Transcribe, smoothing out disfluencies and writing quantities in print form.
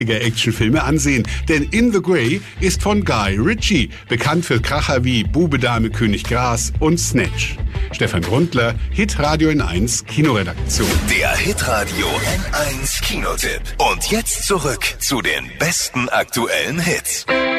Actionfilme ansehen, denn In the Grey ist von Guy Ritchie, bekannt für Kracher wie Bube, Dame, König, Gras und Snatch. Stefan Grundler, Hitradio N1 Kinoredaktion. Der Hitradio N1 Kinotipp. Und jetzt zurück zu den besten aktuellen Hits.